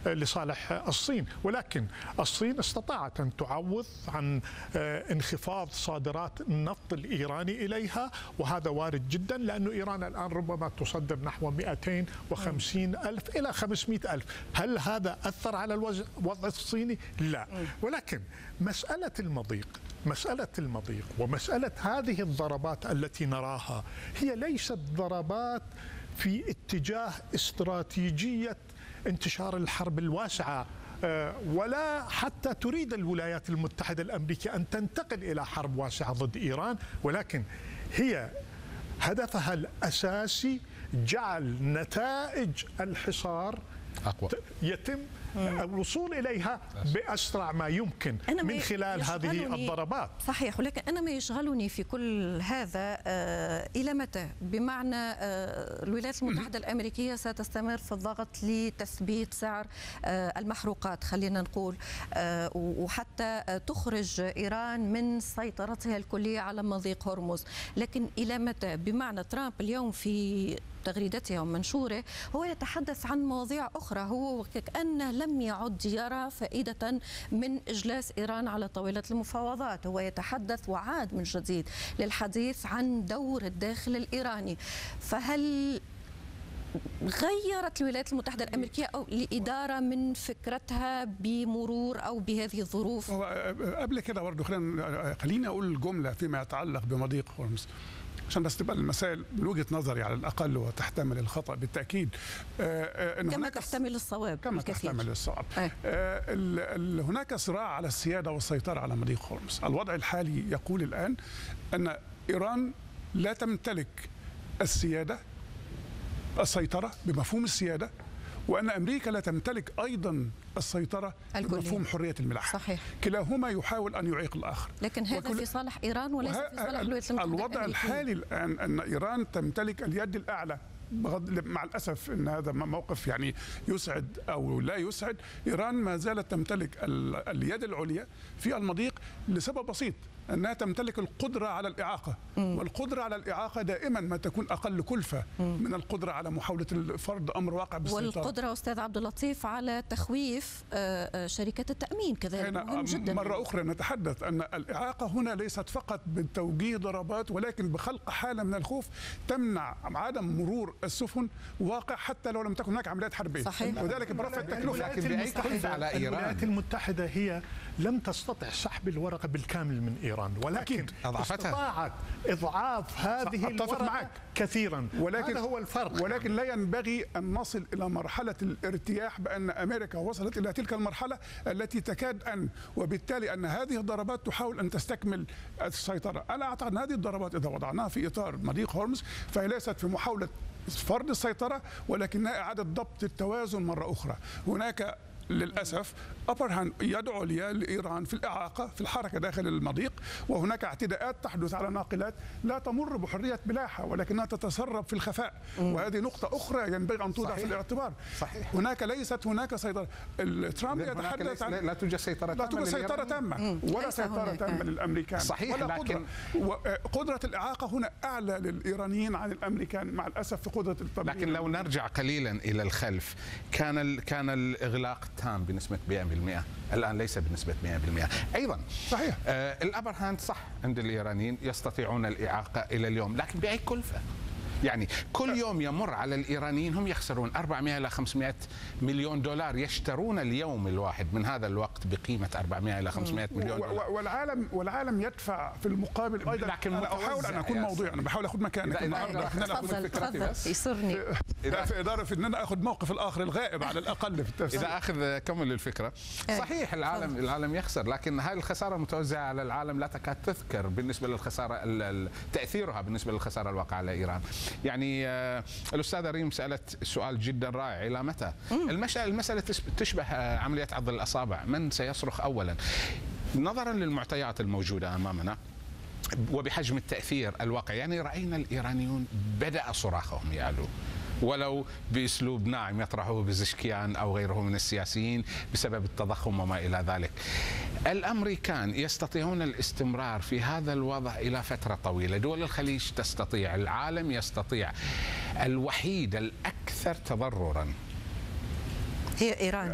لصالح الصين، ولكن الصين استطاعت أن تعوض عن انخفاض صادرات النفط الإيراني إليها، وهذا وارد جدا لأن إيران الآن ربما تصدر نحو 250 ألف إلى 500 ألف. هل هذا أثر على الوضع الصيني؟ لا. ولكن مسألة المضيق ومسألة هذه الضربات التي نراها هي ليست ضربات في اتجاه استراتيجية انتشار الحرب الواسعة، ولا حتى تريد الولايات المتحدة الأمريكية أن تنتقل إلى حرب واسعة ضد إيران، ولكن هي هدفها الأساسي جعل نتائج الحصار أقوى، يتم الوصول إليها بأسرع ما يمكن من خلال هذه الضربات. صحيح، ولكن أنا ما يشغلني في كل هذا إلى متى؟ بمعنى الولايات المتحدة الأمريكية ستستمر في الضغط لتثبيت سعر المحروقات خلينا نقول، وحتى تخرج إيران من سيطرتها الكلية على مضيق هرمز، لكن إلى متى؟ بمعنى ترامب اليوم في تغريدته ومنشوره هو يتحدث عن مواضيع أخرى، هو كأنه لم يعد يرى فائدة من إجلاس إيران على طاولة المفاوضات، هو يتحدث وعاد من جديد للحديث عن دور الداخل الإيراني. فهل غيرت الولايات المتحدة الأمريكية أو الإدارة من فكرتها بمرور أو بهذه الظروف؟ قبل كده برضه خليني أقول جملة فيما يتعلق بمضيق هرمز عشان بس تبقى المسائل من وجهة نظري على الأقل وتحتمل الخطأ بالتأكيد. كما تحتمل الصواب. كما تحتمل الصواب. هناك صراع على السيادة والسيطرة على مضيق هرمز. الوضع الحالي يقول الآن أن إيران لا تمتلك السيطرة بمفهوم السيادة، وأن أمريكا لا تمتلك أيضا السيطرة بمفهوم حرية الملاحة. صحيح. كلاهما يحاول أن يعيق الآخر، لكن هذا في صالح إيران وليس في صالح الولايات المتحدة الأمريكية. الوضع الحالي الآن أن إيران تمتلك اليد الأعلى، مع الأسف أن هذا موقف يعني يسعد أو لا يسعد. إيران ما زالت تمتلك اليد العليا في المضيق لسبب بسيط، أنها تمتلك القدرة على الإعاقة، والقدرة على الإعاقة دائما ما تكون أقل كلفة من القدرة على محاولة فرض أمر واقع بالسيطرة. والقدرة أستاذ عبد اللطيف على تخويف شركات التأمين كذلك مهم جدا. مرة أخرى نتحدث أن الإعاقة هنا ليست فقط بتوجيه ضربات، ولكن بخلق حالة من الخوف تمنع عدم مرور السفن واقع حتى لو لم تكن هناك عمليات حربية. صحيح. وذلك برفع التكلفة. لكن بأي كلفة على إيران؟ الولايات المتحدة هي لم تستطع سحب الورقة بالكامل من إيران، ولكن استطاعت إضعاف هذه الورقة كثيرا، هذا هو الفرق. ولكن لا ينبغي أن نصل إلى مرحلة الارتياح بأن أمريكا وصلت إلى تلك المرحلة التي تكاد وبالتالي أن هذه الضربات تحاول أن تستكمل السيطرة. أنا أعتقد أن هذه الضربات إذا وضعناها في إطار مضيق هرمز فهي ليست في محاولة فرض السيطرة، ولكنها إعادة ضبط التوازن مرة أخرى. هناك للأسف يد عليا لإيران في الإعاقة في الحركة داخل المضيق، وهناك اعتداءات تحدث على ناقلات لا تمر بحرية ملاحة ولكنها تتسرب في الخفاء، وهذه نقطة أخرى ينبغي أن توضع في الاعتبار. صحيح. ليست هناك سيطرة. ترامب يتحدث عن لا توجد سيطرة تامة ولا سيطرة تامة للأمريكان. صحيح. ولا لكن قدرة الإعاقة هنا أعلى للإيرانيين عن الأمريكان مع الأسف في قدرة التمرير. لكن لو نرجع قليلا إلى الخلف كان الإغلاق تام بنسبة 100%، الآن ليس بنسبة 100% أيضا. صحيح. الأبر هاند صح عند الإيرانيين يستطيعون الإعاقة إلى اليوم، لكن بأي كلفة؟ يعني كل يوم يمر على الإيرانيين هم يخسرون 400 إلى 500 مليون دولار، يشترون اليوم الواحد من هذا الوقت بقيمة 400 إلى 500 مليون دولار. والعالم يدفع في المقابل أيضا. لكن أنا أحاول أن أكون موضوعي، أنا بحاول أخذ مكانك تفضل يسرني. في إن أنا أخذ موقف الآخر الغائب على الأقل في التفسير. إذا أخذ كمل الفكرة. صحيح العالم يخسر، لكن هاي الخسارة متوزعة على العالم لا تكاد تذكر بالنسبة للخسارة تأثيرها بالنسبة للخسارة الواقعة على إيران. يعني الأستاذة ريم سألت سؤال جدا رائع، إلى متى؟ المسألة تشبه عملية عض الأصابع، من سيصرخ أولا؟ نظرا للمعطيات الموجودة أمامنا وبحجم التأثير الواقع، يعني رأينا الإيرانيون بدأ صراخهم يعلو، ولو بأسلوب ناعم يطرحه بزشكيان أو غيره من السياسيين بسبب التضخم وما إلى ذلك. الأمريكان يستطيعون الاستمرار في هذا الوضع إلى فترة طويلة، دول الخليج تستطيع، العالم يستطيع. الوحيد الأكثر تضررا هي إيران.